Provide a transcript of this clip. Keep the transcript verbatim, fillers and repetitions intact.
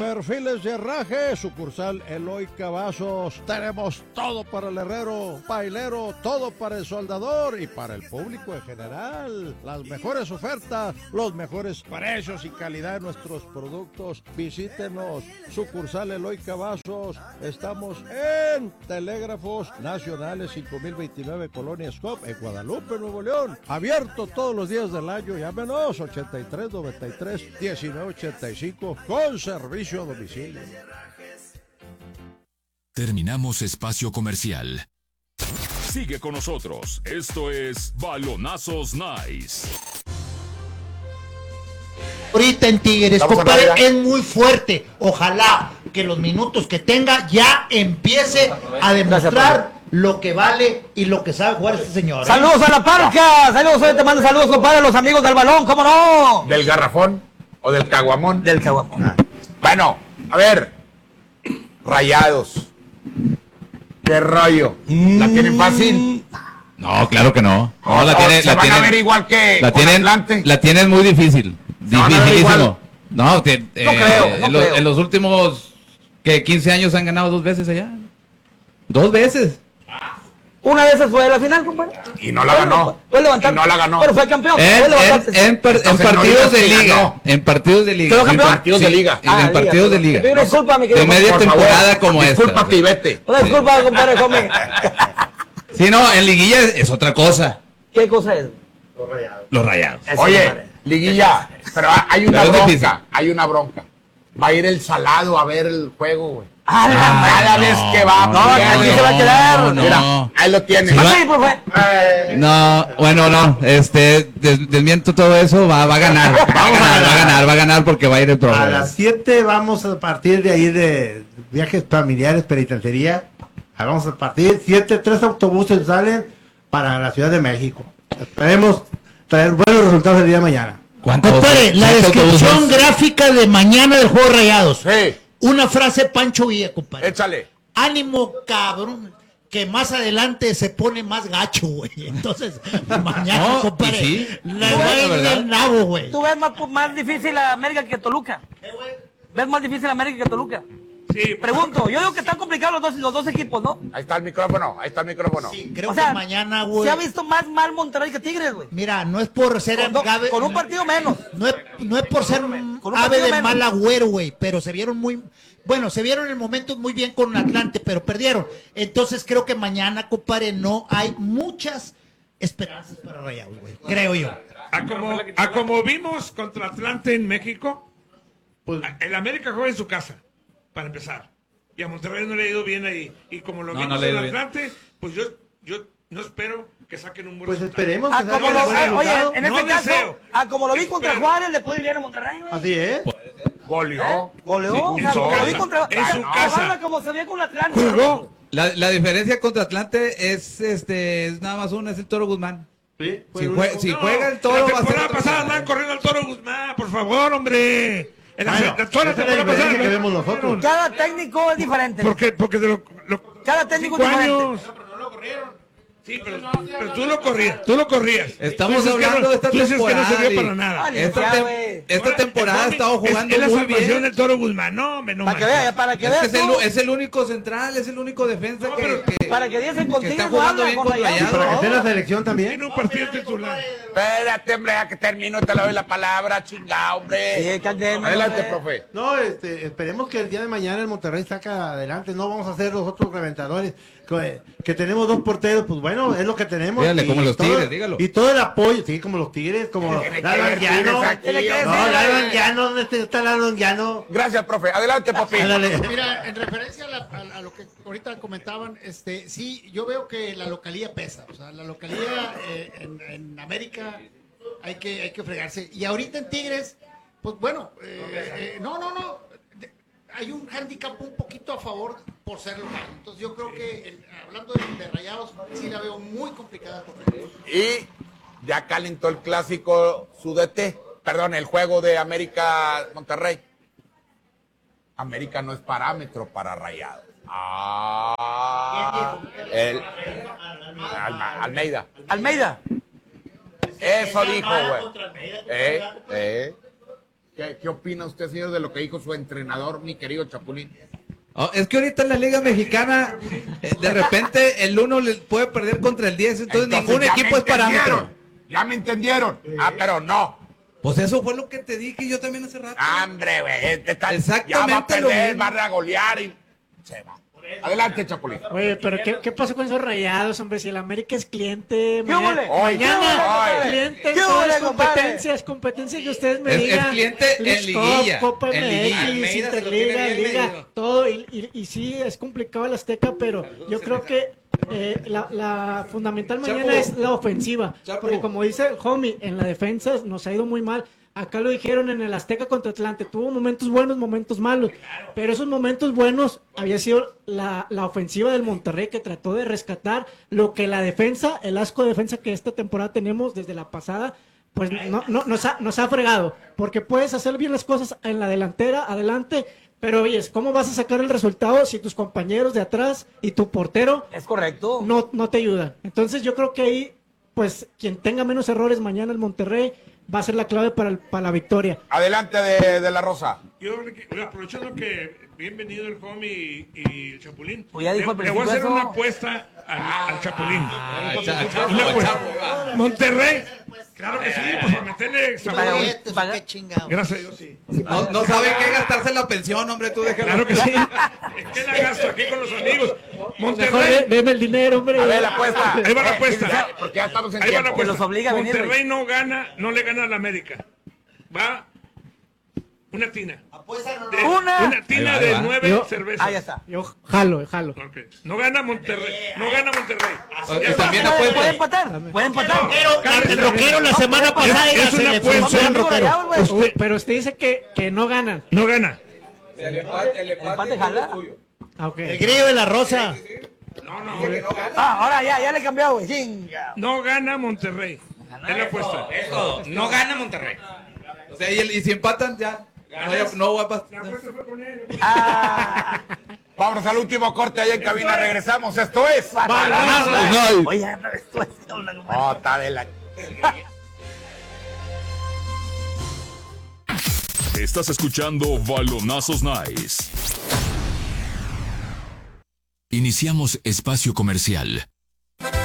Perfiles de herraje, sucursal Eloy Cavazos. Tenemos todo para el herrero, pailero, todo para el soldador y para el público en general. Las mejores ofertas, los mejores precios y calidad de nuestros productos. Visítenos, sucursal Eloy Cavazos. Estamos en Telégrafos Nacionales cinco mil veintinueve, Colonia Scop, en Guadalupe, Nuevo León. Abierto todos los días del año. Llámenos ochenta y tres noventa y tres diecinueve ochenta y cinco con servicio a domicilio. Terminamos espacio comercial. Sigue con nosotros. Esto es Balonazos Nice. Ahorita en Tigres, compadre, es muy fuerte. Ojalá que los minutos que tenga ya empiece a demostrar lo que vale y lo que sabe jugar este señor. ¿eh? Saludos a la parca, saludos, hoy te mando saludos, compadre, a los amigos del balón, ¿cómo no? ¿Del garrafón o del caguamón? Del caguamón. Ah. Bueno, a ver, Rayados. ¿Qué rollo? Mm. ¿La tienen fácil? No, claro que no. No, o, la tiene, se la van tienen, a ver igual que la tienen, Atlante. La tienen muy difícil. Dificilísimo. No, te, no, eh, creo, no en, lo, creo. en los últimos que quince años han ganado dos veces allá. Dos veces. Una vez se fue a la final, compadre. Y no la ganó. Fue levantar, y no la ganó. Pero fue campeón. En, fue en, en, par, en partidos de liga. En partidos de liga. En partidos de liga. En, en partidos de liga. Una disculpa, mi de querido. media temporada como esta. Discúlpate y vete. Una disculpa, compadre, come. Sí, no, en liguilla es, es otra cosa. ¿Qué cosa es? Los Rayados. Los Rayados. Oye, liguilla, pero hay una bronca, hay una bronca. Va a ir el Salado a ver el juego, güey. Ah, cada no, vez que va. No, aquí se va a quedar. No, no. Mira, ahí lo tienes. Sí, Sí, profe. No, bueno, no, este, des, desmiento todo eso, va, va a ganar, va a ganar, va a ganar, va a ganar porque va a ir el A programa. las siete vamos a partir de ahí de viajes familiares, penitenciaría. Vamos a partir, siete, tres autobuses salen para la Ciudad de México. Esperemos traer buenos resultados el día de mañana. Compadre, la descripción gráfica de mañana del juego Rayados. Sí. Una frase Pancho Villa, compadre. Échale. Ánimo, cabrón, que más adelante se pone más gacho, güey. Entonces, mañana, No, compadre, sí. le No, va a ir ¿verdad? del nabo, güey. ¿Tú ves más, más difícil a América que Toluca? ¿Ves más difícil a América que Toluca? Sí. Pregunto, yo digo que están complicados los dos, los dos equipos, ¿no? Ahí está el micrófono, ahí está el micrófono. Sí, creo O sea, que mañana, güey. Se ha visto más mal Monterrey que Tigres, güey. Mira, no es por ser Con, do- gabe- con un partido menos. No es, no es por ser Con un ave partido de menos. mal agüero, güey, pero se vieron muy, bueno, se vieron en el momento muy bien con Atlante, pero perdieron. Entonces creo que mañana, compadre, no hay muchas esperanzas para Rayados, güey. Creo yo. A como, a como vimos contra Atlante en México, pues el América juega en su casa, para empezar. Y a Monterrey no le ha ido bien ahí. Y como lo No, vimos no le ha en ido bien. Atlante, pues yo, yo no espero que saquen un buen Pues resultado. esperemos Ah, que como salga lo, buen ah, oye, resultado. en No este caso, deseo. ah, como lo vi contra Espero. Juárez, le puede ir bien a Monterrey, güey. Así es. Goleó. Goleó, Sí, o sea, en su como lo vi casa. contra En su ah, casa. Habla como se ve con Atlante. Jugó. La, la diferencia contra Atlante es, este, es nada más una, es el Toro Guzmán. Sí, fue Si, el jue- único. si No, juega el Toro la va a ser temporada otra pasada cosa. andan corriendo al Toro Guzmán, por favor, hombre. En la, Bueno, la- toda la esa es la temporada pasada. diferencia que vemos nosotros. Cada técnico es diferente. Porque, porque de lo, lo- Cada técnico cinco es diferente. años. Pero no lo corrieron. Sí, pero, pero tú lo corrías, tú lo corrías. Estamos Tú dices que hablando no- de esta tú dices que no temporada, servía Lee. para nada. Vale. Esta, Ya, tem- güey. esta Ahora, temporada ha el estado Tommy jugando es, es la muy salvación bien. del Toro Guzmán. No, me no Para que manches. vea, para que Es, veas que es, el, tú, es el único central, es el único defensa No, que, pero- que- para que diesen que contigo está jugando bien con Para que Rayados. esté en la selección también. Tiene un partido titular. Espérate, hombre, a que termino te le doy la palabra, chingado, hombre. Sí, caldero, Adelante, hombre. profe. No, este, esperemos que el día de mañana el Monterrey saca adelante. No vamos a ser los otros reventadores. Que, que tenemos dos porteros, pues bueno, es lo que tenemos. Dígale, Y como los todo- Tigres, dígalo. Y todo el apoyo, sí, como los Tigres, como Tiene que Lalo ver Anguiano. Tigres aquí, Tiene que hombre. No, ser, Lalo güey. Anguiano, ¿dónde está Lalo Anguiano? Gracias, profe. Adelante, papi. Ándale. Mira, en referencia a, la- a- a lo que ahorita comentaban, este, sí, yo veo que la localía pesa, o sea, la localía eh, en, en América hay que, hay que fregarse. Y ahorita en Tigres, pues bueno, eh, eh, no, no, no, de- hay un hándicap un poquito a favor por ser local. Entonces yo creo que, el- hablando de, de Rayados, sí la veo muy complicada. Por Y ya calentó el clásico Sudete. Perdón, el juego de América Monterrey. América no es parámetro para Rayados. Ah, el Alma- Almeida. Almeida. Eso dijo, güey. Eh, eh. ¿Qué, qué opina usted, señor, de lo que dijo su entrenador, mi querido Chapulín? Oh, es que ahorita en la Liga Mexicana, eh, de repente el uno le puede perder contra el diez, entonces, Entonces, ningún ya equipo me es parámetro. entendieron, Ya me entendieron. Ah, pero no. Pues eso fue lo que te dije yo también hace rato. Hombre, güey. Este está, Exactamente ya va a lo perder, mismo. va a golear y se va. Adelante, Chapulín. Oye, pero ¿qué, ¿qué pasó con esos Rayados, hombre? Si el América es cliente, ¿Qué mañana, huele? mañana Oye. cliente, ¿Qué todo huele, es competencia, es competencia que ustedes me Es- es digan. cliente en Leagues liguilla, Cup, Copa en M liguilla. X, Almeida se lo tiene Interliga, bien Liga, medido. todo, y, y, y sí, es complicado el Azteca, pero yo creo que eh, la, la fundamental mañana Chapo. es la ofensiva, Chapo. porque como dice el homie, en la defensa nos ha ido muy mal. Acá lo dijeron en el Azteca contra Atlante, tuvo momentos buenos, momentos malos, pero esos momentos buenos había sido la, la ofensiva del Monterrey que trató de rescatar lo que la defensa, el asco de defensa que esta temporada tenemos desde la pasada, pues no, no, nos, ha, nos ha fregado, porque puedes hacer bien las cosas en la delantera, adelante, pero oyes, ¿cómo vas a sacar el resultado si tus compañeros de atrás y tu portero Es correcto. no, no te ayudan? Entonces yo creo que ahí, pues quien tenga menos errores mañana el Monterrey va a ser la clave para, el- para la victoria. Adelante de, de la Rosa. Yo, aprovechando que bienvenido el homie y, y el Chapulín, Pues ya dijo al le, le voy a hacer principio una eso. apuesta al, al Chapulín. Ah, cha- cha- Una apuesta. chapo. Monterrey, claro que sí, pues para meterle sabor. Paga- Billetes, paga- qué chingado. Gracias a Dios, sí. No, no saben qué gastarse la pensión, hombre, tú déjalo. Claro que sí. Es que la gasto aquí con los amigos. Mejor Monterrey. de- deme el dinero, hombre. A ver, la apuesta. Ahí va la apuesta. Porque ya estamos en Ahí va la tiempo. Que los apuesta. obliga a venir, Monterrey güey. no gana, no le gana a la América. Va una tina. De- Una. Una tina Ahí va, ahí de va. nueve Yo- cervezas. Ah, ya está. Yo jalo, jalo. Ok. No gana Monterrey. No gana Monterrey. Y Ya está. también Puede, apuesta. puede empatar, puede empatar. Pero el rockero la semana pasada Es ya se una le apuesta. funcionó al rockero. Güey. Uy, pero usted dice que, que no ganan. No gana. Empate, jala. Ah, ok. El grillo de la Rosa. No, no. Ah, ahora ya, ya le he cambiado, güey. Chinga. No gana Monterrey. Es la apuesta. Eso, no gana Monterrey. O sea, y, el- y si empatan, ya. No, ya- no va a pasar. Ah. Vámonos al último corte allá en cabina. Regresamos. Esto es. Oye, esto es una... Nota de la. Estás escuchando Balonazos Nice. Iniciamos espacio comercial.